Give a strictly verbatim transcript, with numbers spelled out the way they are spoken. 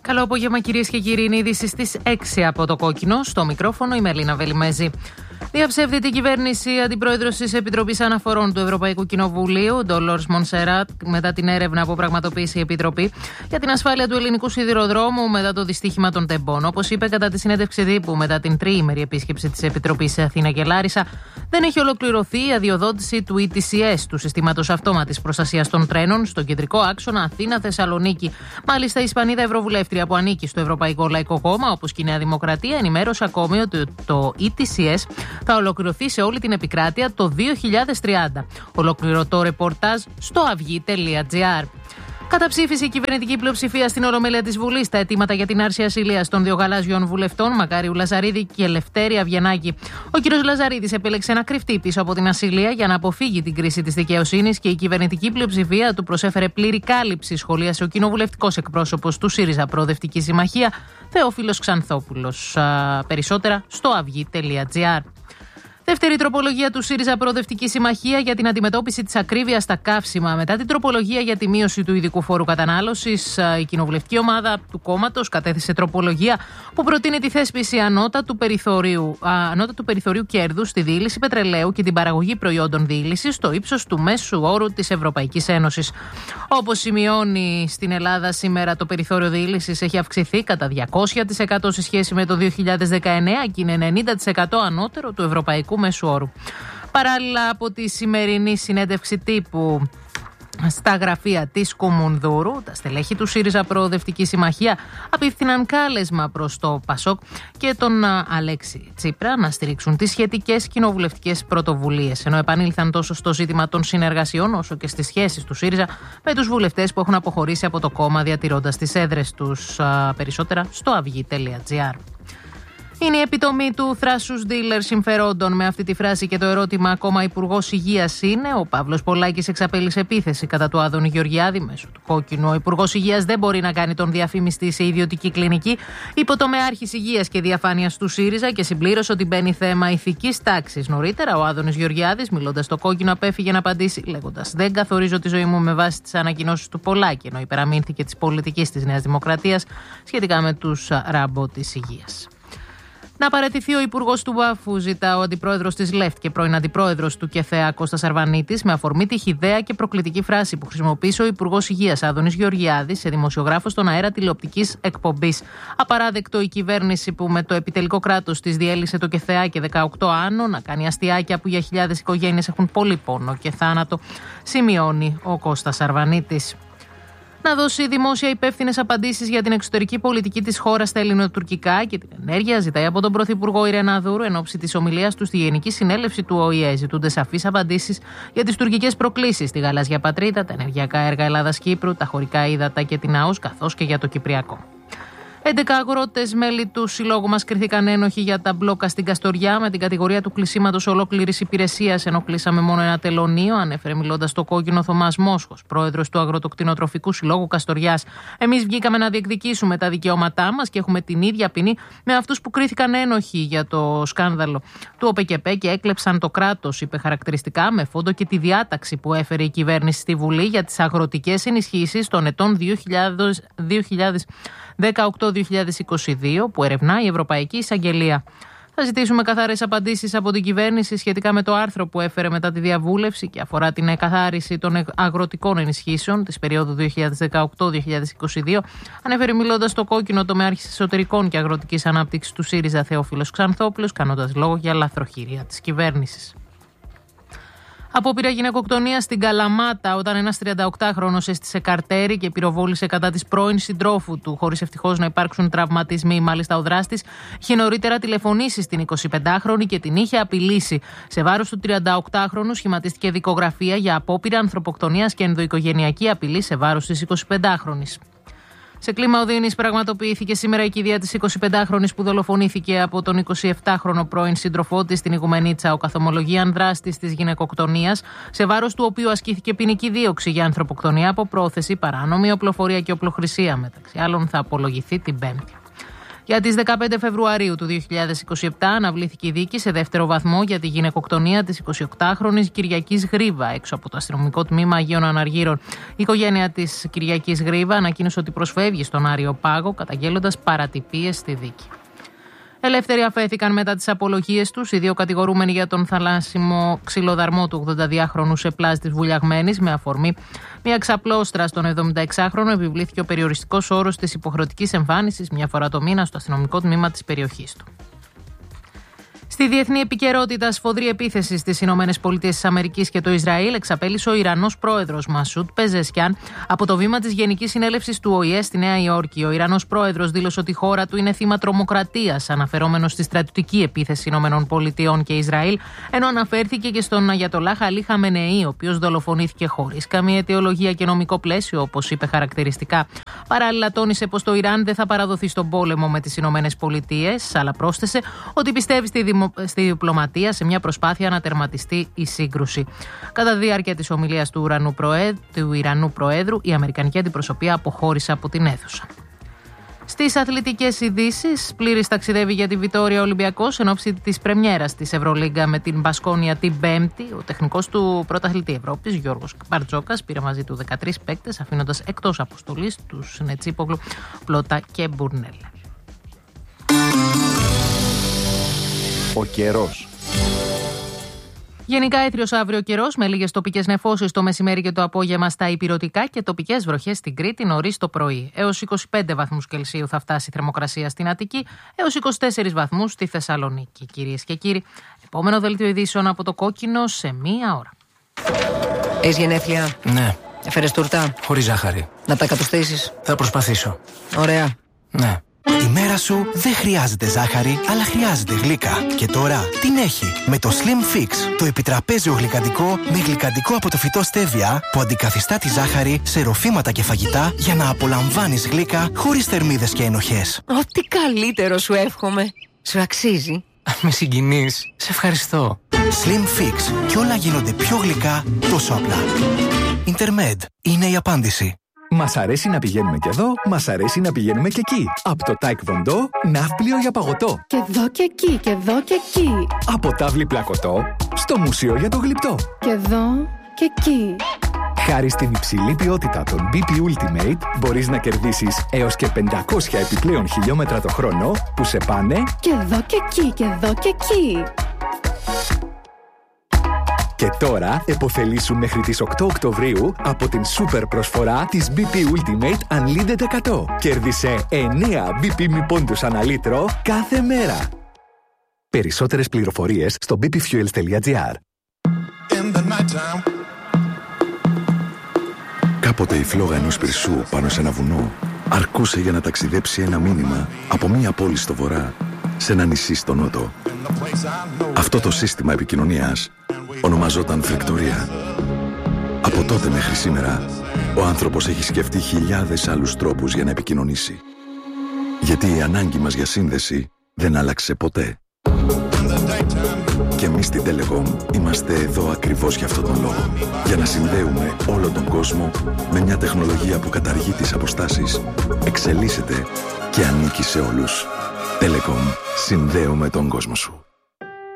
Καλό απόγευμα, κυρίες και κύριοι. Είναι ειδήσεις στις έξι από το Κόκκινο. Στο μικρόφωνο η Μελίνα Βελιμέζη. Διαψεύδει την κυβέρνηση αντιπρόεδρος της Επιτροπής Αναφορών του Ευρωπαϊκού Κοινοβουλίου, Ντολόρς Μονσεράτ, μετά την έρευνα που πραγματοποίησε η Επιτροπή για την ασφάλεια του ελληνικού σιδηροδρόμου μετά το δυστύχημα των τεμπών. Όπως είπε κατά τη συνέντευξη τύπου μετά την τριήμερη επίσκεψη της Επιτροπής σε Αθήνα και Λάρισα, δεν έχει ολοκληρωθεί η αδειοδότηση του ι τι σι ες, του Συστήματος Αυτόματης Προστασίας των Τρένων, στον κεντρικό άξονα Αθήνα-Θεσσαλονίκη. Μάλιστα, η Ισπανίδα Ευρωβουλεύτρια που ανήκει στο Ευρωπαϊκό Λαϊκό Κόμμα, όπως και η Νέα Δημοκρατία, ενημέρωσε ακόμη ότι το ι τι σι ες θα ολοκληρωθεί σε όλη την επικράτεια το δύο χιλιάδες τριάντα. Ολοκληρωτό ρεπορτάζ στο αυγή τελεία τζι άρ. Καταψήφισε η κυβερνητική πλειοψηφία στην Ολομέλεια της Βουλής τα αιτήματα για την άρση ασυλίας των δύο γαλάζιων βουλευτών, Μακάριου Λαζαρίδη και Ελευθέρη Αβγενάκη. Ο κ. Λαζαρίδης επέλεξε να κρυφτεί πίσω από την ασυλία για να αποφύγει την κρίση της δικαιοσύνης και η κυβερνητική πλειοψηφία του προσέφερε πλήρη κάλυψη, σχολίασε ο κοινοβουλευτικός εκπρόσωπος του ΣΥΡΙΖΑ Προοδευτική Συμμαχία, Θεόφιλος Ξανθόπουλος. Α, περισσότερα στο αυγή τελεία τζι άρ. Δεύτερη τροπολογία του ΣΥΡΙΖΑ Προοδευτική Συμμαχία για την αντιμετώπιση της ακρίβειας στα καύσιμα. Μετά την τροπολογία για τη μείωση του ειδικού φόρου κατανάλωσης, η κοινοβουλευτική ομάδα του κόμματος κατέθεσε τροπολογία που προτείνει τη θέσπιση ανώτατου περιθωρίου, ανώτατου περιθωρίου κέρδους στη διήλυση πετρελαίου και την παραγωγή προϊόντων διήλυσης στο ύψος του μέσου όρου της Ευρωπαϊκής Ένωσης. Όπως σημειώνει στην Ελλάδα σήμερα, το περιθώριο διήλυσης έχει αυξηθεί κατά διακόσια τοις εκατό σε σχέση με το δύο χιλιάδες δεκαεννέα και είναι ενενήντα τοις εκατό ανώτερο του ευρωπαϊκού μέσου όρου. Παράλληλα, από τη σημερινή συνέντευξη τύπου στα γραφεία της Κουμουνδούρου, τα στελέχη του ΣΥΡΙΖΑ Προοδευτική Συμμαχία απίφθηναν κάλεσμα προς το ΠΑΣΟΚ και τον Αλέξη Τσίπρα να στηρίξουν τις σχετικές κοινοβουλευτικές πρωτοβουλίες, ενώ επανήλθαν τόσο στο ζήτημα των συνεργασιών όσο και στις σχέσεις του ΣΥΡΙΖΑ με τους βουλευτές που έχουν αποχωρήσει από το κόμμα διατηρώντας τις έδρες τους. Περισσότερα στο αυγή τελεία τζι άρ. Είναι η επιτομή του θράσους dealer συμφερόντων. Με αυτή τη φράση και το ερώτημα ακόμα Υπουργός Υγείας είναι, ο Παύλος Πολάκης εξαπέλυσε επίθεση κατά του Άδωνη Γεωργιάδη μέσω του Κόκκινου. Ο Υπουργός Υγείας δεν μπορεί να κάνει τον διαφήμιστη σε ιδιωτική κλινική, είπε ο τομεάρχης Υγείας και Διαφάνειας του ΣΥΡΙΖΑ και συμπλήρωσε ότι μπαίνει θέμα ηθικής τάξης. Νωρίτερα, ο Άδωνης Γεωργιάδης, μιλώντας στο Κόκκινο, απέφυγε να απαντήσει, λέγοντας: Δεν καθορίζω τη ζωή μου με βάση τις ανακοινώσεις του Πολάκη, ενώ υπεραμείνθηκε της πολιτικής της Νέας Δημοκρατίας σχετικά με τους ράμπο της υγείας. Να παραιτηθεί ο Υπουργός του Βάφου, ζητά ο Αντιπρόεδρος της ΛΕΦΤ και πρώην Αντιπρόεδρος του ΚΕΘΕΑ Κώστας Αρβανίτης, με αφορμή τη χυδαία και προκλητική φράση που χρησιμοποίησε ο Υπουργός Υγείας Άδωνης Γεωργιάδης σε δημοσιογράφο στον αέρα τηλεοπτικής εκπομπής. Απαράδεκτο η κυβέρνηση που με το επιτελικό κράτος της διέλυσε το ΚΕΘΕΑ και δεκαοκτώ άνω να κάνει αστιάκια που για χιλιάδες οικογένειες έχουν πολύ πόνο και θάνατο, σημειώνει ο Κώστας Αρβανίτης. Να δώσει δημόσια υπεύθυνες απαντήσεις για την εξωτερική πολιτική της χώρας στα ελληνοτουρκικά και την ενέργεια, ζητάει από τον Πρωθυπουργό Ιρεναδούρου εν ώψη της ομιλίας του στη Γενική Συνέλευση του Ο Η Ε. Ζητούνται σαφείς απαντήσεις για τις τουρκικές προκλήσεις, τη γαλάζια πατρίδα, τα ενεργειακά έργα Ελλάδας-Κύπρου, τα χωρικά ύδατα και την ΑΟΣ, καθώς και για το Κυπριακό. έντεκα αγρότες μέλη του συλλόγου μας κρίθηκαν ένοχοι για τα μπλόκα στην Καστοριά με την κατηγορία του κλεισίματος ολόκληρης υπηρεσίας, ενώ κλείσαμε μόνο ένα τελωνείο, ανέφερε μιλώντας στο Κόκκινο Θωμάς Μόσχος, πρόεδρος του Αγροτοκτηνοτροφικού Συλλόγου Καστοριάς. Εμείς βγήκαμε να διεκδικήσουμε τα δικαιώματά μας και έχουμε την ίδια ποινή με αυτούς που κρίθηκαν ένοχοι για το σκάνδαλο του ΟΠΕΚΕΠΕ και έκλεψαν το κράτος, είπε χαρακτηριστικά, με φόντο και τη διάταξη που έφερε η κυβέρνηση στη Βουλή για τις αγροτικές ενισχύσεις των ετών δύο χιλιάδες δεκαοκτώ δύο χιλιάδες είκοσι δύο που ερευνά η Ευρωπαϊκή Εισαγγελία. Θα ζητήσουμε καθαρές απαντήσεις από την κυβέρνηση σχετικά με το άρθρο που έφερε μετά τη διαβούλευση και αφορά την εκαθάριση των αγροτικών ενισχύσεων της περίοδου δύο χιλιάδες δεκαοκτώ δύο χιλιάδες είκοσι δύο, ανέφερε μιλώντας στο Κόκκινο τομεάρχης εσωτερικών και αγροτικής ανάπτυξης του ΣΥΡΙΖΑ Θεόφιλος Ξανθόπουλος, κάνοντας λόγο για λαθροχειρία της κυβέρνησης. Απόπειρα γυναικοκτονίας στην Καλαμάτα όταν ένας τριανταοκτάχρονος έστησε καρτέρι και πυροβόλησε κατά της πρώην συντρόφου του, χωρίς ευτυχώς να υπάρξουν τραυματισμοί. Μάλιστα, ο δράστης είχε νωρίτερα τηλεφωνήσει στην εικοσιπεντάχρονη και την είχε απειλήσει. Σε βάρος του τριανταοκτάχρονου σχηματίστηκε δικογραφία για απόπειρα ανθρωποκτονίας και ενδοοικογενειακή απειλή σε βάρος της εικοσιπεντάχρονης. Σε κλίμα οδύνης πραγματοποιήθηκε σήμερα η κηδεία της εικοσιπεντάχρονης που δολοφονήθηκε από τον εικοσιεπτάχρονο πρώην σύντροφό της στην Ιγουμενίτσα, ο καθομολογίαν δράστης της γυναικοκτονίας, σε βάρος του οποίου ασκήθηκε ποινική δίωξη για ανθρωποκτονία από πρόθεση, παράνομη οπλοφορία και οπλοχρησία. Μεταξύ άλλων, θα απολογηθεί την Πέμπτη. Για τις δεκαπέντε Φεβρουαρίου του δύο χιλιάδες είκοσι επτά αναβλήθηκε η δίκη σε δεύτερο βαθμό για τη γυναικοκτονία της εικοσιοκτάχρονης Κυριακής Γρήβα έξω από το αστυνομικό τμήμα Αγίων Αναργύρων. Η οικογένεια της Κυριακής Γρήβα ανακοίνωσε ότι προσφεύγει στον Άριο Πάγο καταγγέλλοντας παρατυπίες στη δίκη. Ελεύθεροι αφέθηκαν μετά τις απολογίες τους οι δύο κατηγορούμενοι για τον θαλάσσιμο ξυλοδαρμό του ογδονταδυάχρονου σε πλάζ της Βουλιαγμένης. Με αφορμή μια ξαπλώστρα στον εβδομηνταεξάχρονο επιβλήθηκε ο περιοριστικός όρος της υποχρεωτικής εμφάνισης μια φορά το μήνα στο αστυνομικό τμήμα της περιοχής του. Στη διεθνή επικαιρότητα, σφοδρή επίθεση στις Ηνωμένες Πολιτείες της Αμερικής και το Ισραήλ εξαπέλυσε ο Ιρανός πρόεδρος Μασούντ Πεζεσκιάν από το βήμα της Γενικής Συνέλευσης του Ο Η Ε στη Νέα Υόρκη. Ο Ιρανός πρόεδρος δήλωσε ότι η χώρα του είναι θύμα τρομοκρατίας, αναφερόμενος στη στρατιωτική επίθεση Ηνωμένων Πολιτειών και Ισραήλ, ενώ αναφέρθηκε και στον Αγιατολάχ Αλί Χαμενεή, ο οποίος δολοφονήθηκε χωρίς καμία αιτιολογία και νομικό πλαίσιο, όπως είπε χαρακτηριστικά. Παράλληλα, τόνισε πως το Ιράν δεν θα παραδοθεί στον πόλεμο με τις Ηνωμένες Πολιτείες, αλλά πρόσθεσε ότι πιστεύει στη δημοκρατία. στη διπλωματία σε μια προσπάθεια να τερματιστεί η σύγκρουση. Κατά τη διάρκεια της ομιλίας του, του Ιρανού Προέδρου, η Αμερικανική αντιπροσωπεία αποχώρησε από την αίθουσα. Στις αθλητικές ειδήσεις, πλήρης ταξιδεύει για τη Βιτόρια Ολυμπιακός εν ώψη της πρεμιέρας της Ευρωλίγκα με την Μπασκόνια την Πέμπτη. Ο τεχνικός του πρωταθλητή Ευρώπης, Γιώργος Μπαρτζόκας, πήρε μαζί του δεκατρείς παίκτες, αφήνοντας εκτός αποστολής τους Νετσίπογλου, Πλότα και Μπουρνέλ. Ο καιρός. Γενικά έθριος αύριο καιρός με λίγες τοπικές νεφώσεις το μεσημέρι και το απόγευμα στα ηπειρωτικά και τοπικές βροχές στην Κρήτη νωρίς το πρωί. Έως είκοσι πέντε βαθμούς Κελσίου θα φτάσει η θερμοκρασία στην Αττική, έως είκοσι τέσσερις βαθμούς στη Θεσσαλονίκη. Κυρίες και κύριοι, επόμενο δελτίο ειδήσεων από το Κόκκινο σε μία ώρα. Έχεις γενέθλια? Ναι. Έφερες τούρτα? Χωρίς ζάχαρη. Να τα κατουστήσεις? Θα προσπαθήσω. Ωραία. Ναι. Η μέρα σου δεν χρειάζεται ζάχαρη, αλλά χρειάζεται γλύκα. Και τώρα την έχει με το Slim Fix, το επιτραπέζιο γλυκαντικό με γλυκαντικό από το φυτό στέβια που αντικαθιστά τη ζάχαρη σε ροφήματα και φαγητά για να απολαμβάνεις γλύκα χωρίς θερμίδες και ενοχές. Ό,τι καλύτερο σου εύχομαι. Σου αξίζει. Με συγκινείς. Σε ευχαριστώ. Slim Fix. Κι όλα γίνονται πιο γλυκά τόσο απλά. Intermed είναι η απάντηση. Μας αρέσει να πηγαίνουμε και εδώ, μας αρέσει να πηγαίνουμε και εκεί. Από το Taekwondo, ναύπλιο για παγωτό. Και εδώ και εκεί, και εδώ και εκεί. Από τάβλη πλακωτό, στο μουσείο για το γλυπτό. Και εδώ και εκεί. Χάρη στην υψηλή ποιότητα των μπι πι Ultimate, μπορείς να κερδίσεις έως και πεντακόσια επιπλέον χιλιόμετρα το χρόνο που σε πάνε και εδώ και εκεί, και εδώ και εκεί. Και τώρα επωφελήσου μέχρι τις οκτώ Οκτωβρίου από την σούπερ προσφορά της μπι πι Ultimate Unlimited εκατό. Κέρδισε εννέα μπι πι μη πόντους ανά λίτρο κάθε μέρα. Περισσότερες πληροφορίες στο μπι πι fuels τελεία τζι άρ. Κάποτε η φλόγα ενός πυρσού πάνω σε ένα βουνό αρκούσε για να ταξιδέψει ένα μήνυμα από μία πόλη στο βορρά σε ένα νησί στο νότο. Αυτό το σύστημα επικοινωνίας ονομαζόταν φρεκτορία. Από τότε μέχρι σήμερα, ο άνθρωπος έχει σκεφτεί χιλιάδες άλλους τρόπους για να επικοινωνήσει. Γιατί η ανάγκη μας για σύνδεση δεν άλλαξε ποτέ. Και εμείς στην Telecom είμαστε εδώ ακριβώς για αυτόν τον λόγο. Για να συνδέουμε όλο τον κόσμο με μια τεχνολογία που καταργεί τις αποστάσεις, εξελίσσεται και ανήκει σε όλους. Telecom. Συνδέουμε τον κόσμο σου.